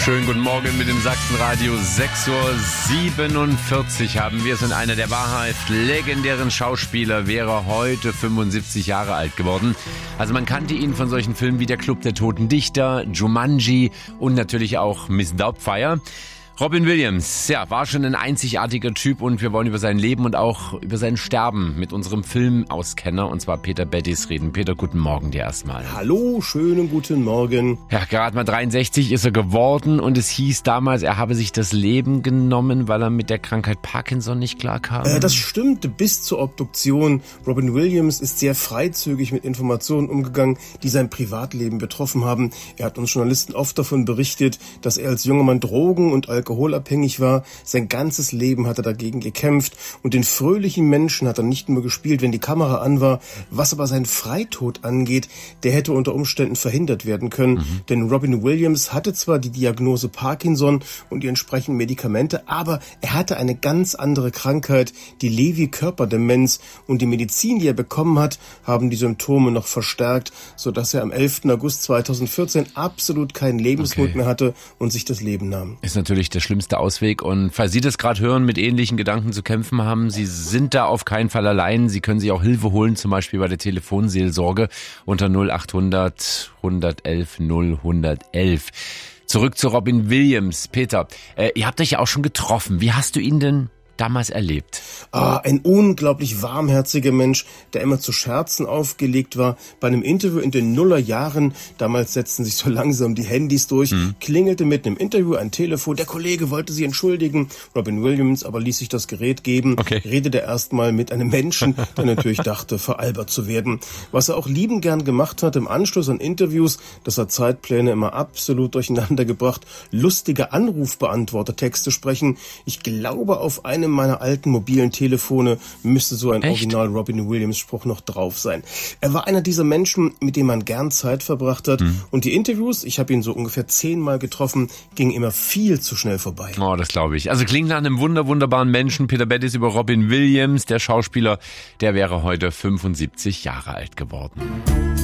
Schönen guten Morgen mit dem Sachsenradio. 6:47 Uhr haben wir es und einer der wahrhaft legendären Schauspieler wäre heute 75 Jahre alt geworden. Also man kannte ihn von solchen Filmen wie Der Club der Toten Dichter, Jumanji und natürlich auch Miss Doubtfire. Robin Williams, ja, war schon ein einzigartiger Typ und wir wollen über sein Leben und auch über sein Sterben mit unserem Filmauskenner, und zwar Peter Bettis, reden. Peter, guten Morgen dir erstmal. Hallo, schönen guten Morgen. Ja, gerade mal 63 ist er geworden und es hieß damals, er habe sich das Leben genommen, weil er mit der Krankheit Parkinson nicht klarkam. Das stimmte bis zur Obduktion. Robin Williams ist sehr freizügig mit Informationen umgegangen, die sein Privatleben betroffen haben. Er hat uns Journalisten oft davon berichtet, dass er als junger Mann Drogen- und alkoholabhängig war. Sein ganzes Leben hat er dagegen gekämpft und den fröhlichen Menschen hat er nicht nur gespielt, wenn die Kamera an war. Was aber seinen Freitod angeht, der hätte unter Umständen verhindert werden können. Denn Robin Williams hatte zwar die Diagnose Parkinson und die entsprechenden Medikamente, aber er hatte eine ganz andere Krankheit, die Lewy-Körperdemenz, und die Medizin, die er bekommen hat, haben die Symptome noch verstärkt, sodass er am 11. August 2014 absolut keinen Lebensmut mehr hatte und sich das Leben nahm. Ist natürlich der schlimmste Ausweg, und falls Sie das gerade hören, mit ähnlichen Gedanken zu kämpfen haben, Sie sind da auf keinen Fall allein. Sie können sich auch Hilfe holen, zum Beispiel bei der Telefonseelsorge unter 0800 111 011. Zurück zu Robin Williams. Peter, ihr habt euch ja auch schon getroffen. Wie hast du ihn denn damals erlebt? Ein unglaublich warmherziger Mensch, der immer zu Scherzen aufgelegt war. Bei einem Interview in den Nullerjahren, damals setzten sich so langsam die Handys durch, klingelte mitten im Interview ein Telefon. Der Kollege wollte sich entschuldigen. Robin Williams aber ließ sich das Gerät geben, redete erstmal mit einem Menschen, der natürlich dachte, veralbert zu werden. Was er auch liebend gern gemacht hat im Anschluss an Interviews, das hat Zeitpläne immer absolut durcheinander gebracht, lustige Anrufbeantworter-Texte sprechen. Ich glaube, auf einem meiner alten mobilen Telefone müsste so ein Original Robin Williams Spruch noch drauf sein. Er war einer dieser Menschen, mit dem man gern Zeit verbracht hat. Und die Interviews, ich habe ihn so ungefähr 10-mal getroffen, gingen immer viel zu schnell vorbei. Oh, das glaube ich. Also klingt nach einem wunderbaren Menschen. Peter Bettis über Robin Williams, der Schauspieler, der wäre heute 75 Jahre alt geworden.